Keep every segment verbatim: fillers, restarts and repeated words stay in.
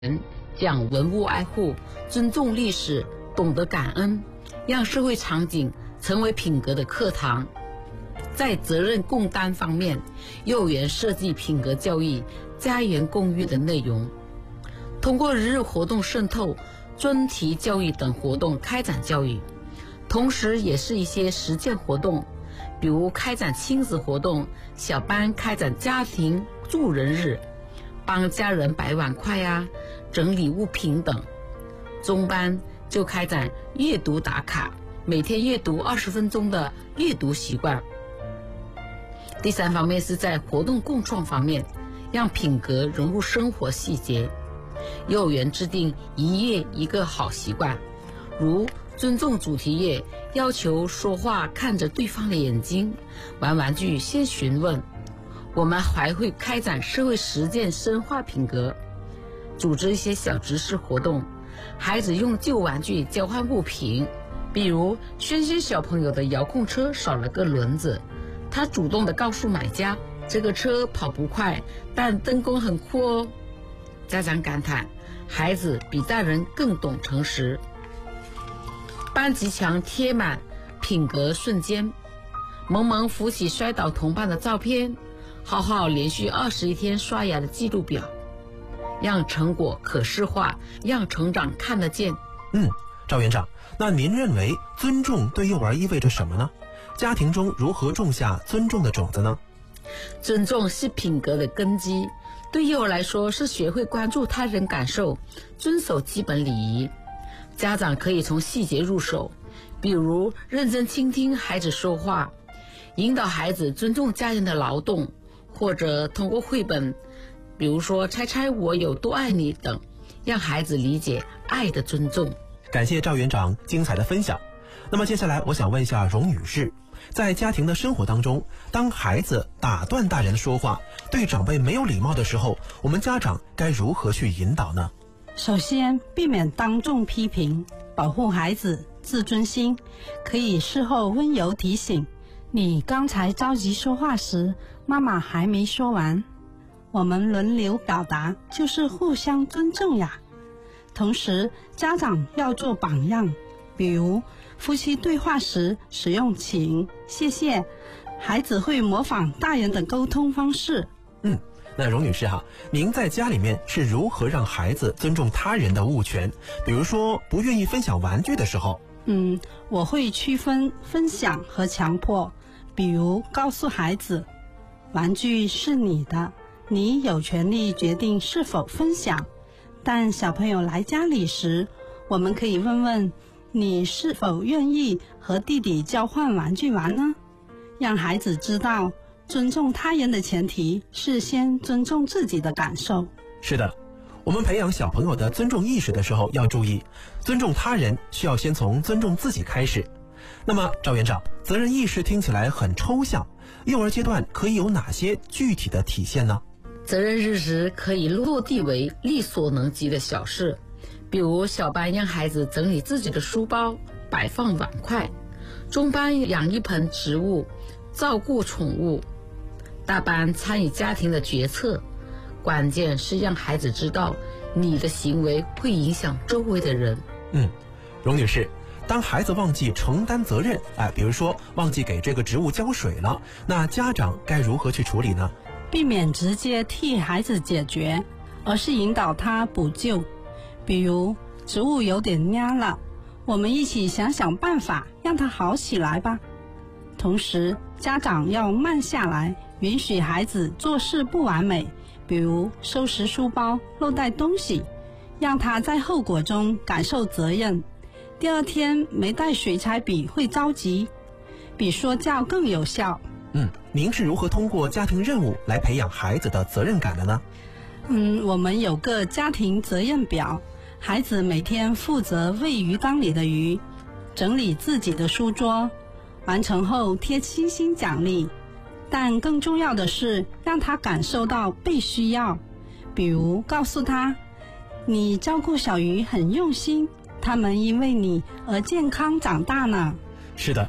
讲文物爱护，尊重历史，懂得感恩，让社会场景成为品格的课堂。在责任共担方面，幼儿园设计品格教育、家园共育的内容，通过日日活动渗透、专题教育等活动开展教育，同时也是一些实践活动，比如开展亲子活动，小班开展家庭助人日，帮家人摆碗筷呀、整理物品等。中班就开展阅读打卡，每天阅读二十分钟的阅读习惯。第三方面是在活动共创方面，让品格融入生活细节。幼儿园制定一页一个好习惯，如尊重主题页，要求说话看着对方的眼睛，玩玩具先询问。我们还会开展社会实践深化品格，组织一些小知识活动，孩子用旧玩具交换物品，比如轩轩小朋友的遥控车少了个轮子，他主动地告诉买家，这个车跑不快，但灯光很酷哦。家长感叹，孩子比大人更懂诚实。班级墙贴满品格瞬间，萌萌扶起摔倒同伴的照片，浩浩连续二十一天刷牙的记录表，让成果可视化，让成长看得见。 嗯，赵园长，那您认为尊重对幼儿意味着什么呢？家庭中如何种下尊重的种子呢？ 尊重是品格的根基，对幼儿来说是学会关注他人感受，遵守基本礼仪。家长可以从细节入手，比如认真倾听孩子说话，引导孩子尊重家人的劳动，或者通过绘本，比如说猜猜我有多爱你等，让孩子理解爱的尊重。 感谢赵园长精彩的分享。那么接下来我想问一下荣女士，在家庭的生活当中，当孩子打断大人说话，对长辈没有礼貌的时候，我们家长该如何去引导呢？ 首先，避免当众批评，保护孩子自尊心，可以事后温柔提醒，你刚才着急说话时，妈妈还没说完。我们轮流表达，就是互相尊重呀。同时，家长要做榜样，比如夫妻对话时使用请、谢谢，孩子会模仿大人的沟通方式。 嗯，那荣女士哈，您在家里面是如何让孩子尊重他人的物权？比如说不愿意分享玩具的时候。 嗯，我会区分分享和强迫，比如告诉孩子，玩具是你的，你有权利决定是否分享。但小朋友来家里时，我们可以问问，你是否愿意和弟弟交换玩具玩呢？让孩子知道，尊重他人的前提是先尊重自己的感受。 是的，我们培养小朋友的尊重意识的时候要注意，尊重他人需要先从尊重自己开始。那么赵园长，责任意识听起来很抽象，幼儿阶段可以有哪些具体的体现呢？ 责任日时可以落地为力所能及的小事，比如小班让孩子整理自己的书包，摆放碗筷；中班养一盆植物，照顾宠物；大班参与家庭的决策。关键是让孩子知道，你的行为会影响周围的人。 嗯，荣女士，当孩子忘记承担责任，哎，比如说忘记给这个植物浇水了，那家长该如何去处理呢？ 避免直接替孩子解决，而是引导他补救。比如植物有点蔫了，我们一起想想办法让它好起来吧。同时，家长要慢下来，允许孩子做事不完美，比如收拾书包漏带东西，让他在后果中感受责任。第二天没带水彩笔会着急，比说教更有效。 嗯，您是如何通过家庭任务来培养孩子的责任感的呢？ 嗯，我们有个家庭责任表，孩子每天负责喂鱼缸里的鱼，整理自己的书桌，完成后贴星星奖励。但更重要的是让他感受到被需要，比如告诉他，你照顾小鱼很用心，他们因为你而健康长大呢。 是的，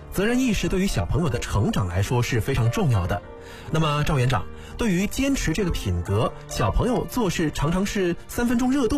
责任意识对于小朋友的成长来说是非常重要的。那么赵园长，对于坚持这个品格，小朋友做事常常是三分钟热度。